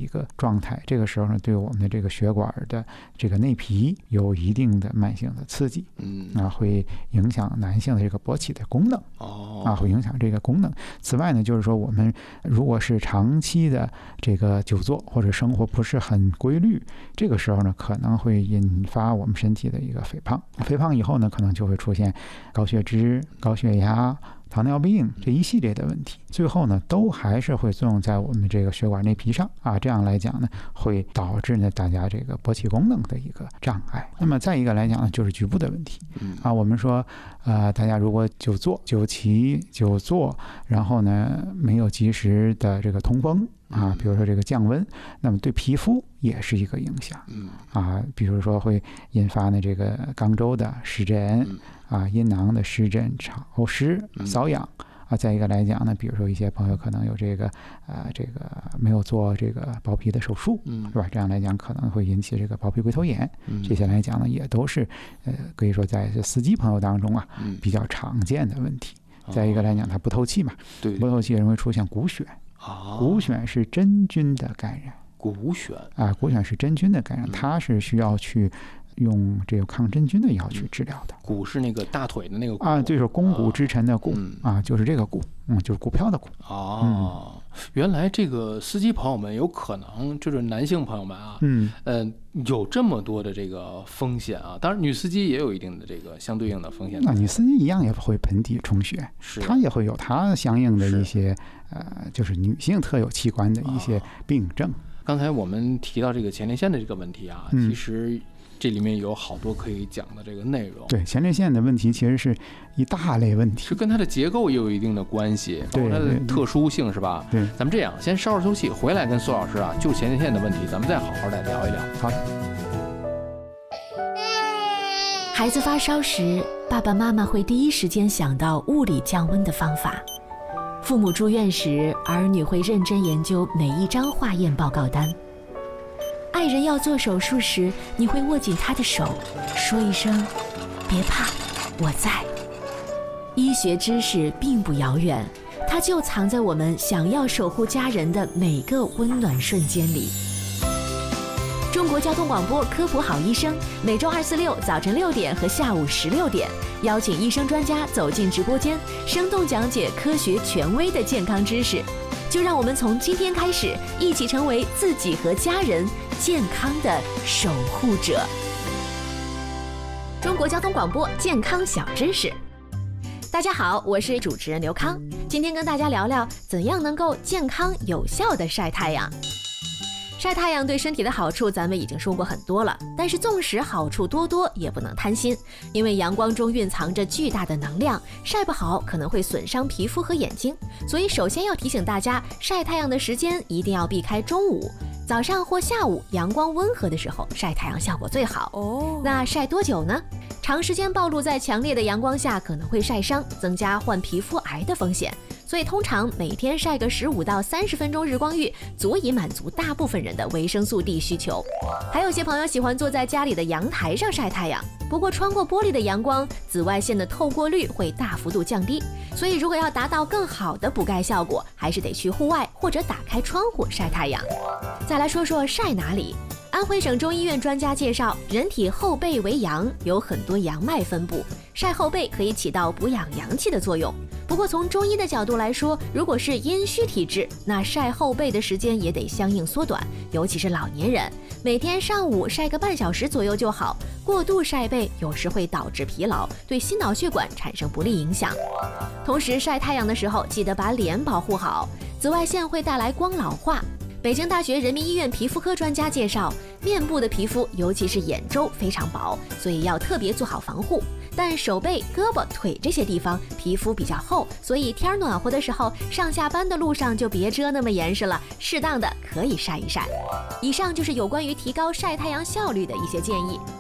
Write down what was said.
个状态，这个时候呢，对我们的这个血管的这个内皮有一定的慢性的刺激，会影响男性的这个勃起的功能，会影响这个功能。此外呢，就是说我们如果是长期的这个久坐或者生活不是很规律，这个时候呢，可能会引发我们身体的一个肥胖。肥胖以后呢，可能就会出现高血脂、高血压、糖尿病这一系列的问题，最后呢都还是会作用在我们这个血管内皮上这样来讲呢，会导致呢大家这个勃起功能的一个障碍。那么再一个来讲呢，就是局部的问题我们说大家如果久坐、久骑、久坐，然后呢没有及时的这个通风比如说这个降温，那么对皮肤也是一个影响比如说会引发呢这个肛周的湿疹阴囊的湿疹、潮湿、瘙痒再一个来讲呢，比如说一些朋友可能有这个没有做这个包皮的手术是吧？这样来讲可能会引起这个包皮龟头炎，这些来讲呢也都是可以说在司机朋友当中比较常见的问题。再一个来讲，它不透气嘛，不透气容易出现骨癣骨癣是真菌的感染。 骨癣骨癣是真菌的感染，它是需要去用这个抗真菌的药去治疗的。 骨是那个大腿的那个骨就是肱骨之臣的骨就是这个骨就是股票的股原来这个司机朋友们有可能就是男性朋友们有这么多的这个风险当然女司机也有一定的这个相对应的风险。 女司机一样也会盆底充血，她也会有她相应的一些就是女性特有器官的一些病症。 刚才我们提到这个前列腺的这个问题其实这里面有好多可以讲的这个内容。 对，前列腺的问题其实是一大类问题， 是跟它的结构也有一定的关系，包括它的特殊性，是吧？ 对， 咱们这样，先稍事休息，回来跟苏老师就前列腺的问题，咱们再好好的聊一聊。 好的。 孩子发烧时，爸爸妈妈会第一时间想到物理降温的方法。父母住院时，儿女会认真研究每一张化验报告单。爱人要做手术时，你会握紧他的手，说一声别怕，我在。医学知识并不遥远，它就藏在我们想要守护家人的每个温暖瞬间里。中国交通广播科普好医生，每周2、4、6早晨6点和下午16点，邀请医生专家走进直播间，生动讲解科学权威的健康知识。就让我们从今天开始，一起成为自己和家人健康的守护者。中国交通广播健康小知识。大家好，我是主持人刘康，今天跟大家聊聊怎样能够健康有效的晒太阳。晒太阳对身体的好处咱们已经说过很多了，但是纵使好处多多，也不能贪心，因为阳光中蕴藏着巨大的能量，晒不好可能会损伤皮肤和眼睛。所以首先要提醒大家，晒太阳的时间一定要避开中午，早上或下午阳光温和的时候晒太阳效果最好。那晒多久呢？长时间暴露在强烈的阳光下可能会晒伤，增加患皮肤癌的风险。所以通常每天晒个15到30分钟日光浴，足以满足大部分人的维生素 D 需求。还有些朋友喜欢坐在家里的阳台上晒太阳，不过穿过玻璃的阳光，紫外线的透过率会大幅度降低，所以如果要达到更好的补钙效果，还是得去户外或者打开窗户晒太阳。再来说说晒哪里。安徽省中医院专家介绍，人体后背为阳，有很多阳脉分布，晒后背可以起到补养阳气的作用。不过从中医的角度来说，如果是阴虚体质，那晒后背的时间也得相应缩短，尤其是老年人，每天上午晒个半小时左右就好。过度晒背有时会导致疲劳，对心脑血管产生不利影响。同时晒太阳的时候，记得把脸保护好，紫外线会带来光老化。北京大学人民医院皮肤科专家介绍，面部的皮肤尤其是眼周非常薄，所以要特别做好防护。但手背、胳膊、腿这些地方皮肤比较厚，所以天暖和的时候，上下班的路上就别遮那么严实了，适当的可以晒一晒。以上就是有关于提高晒太阳效率的一些建议。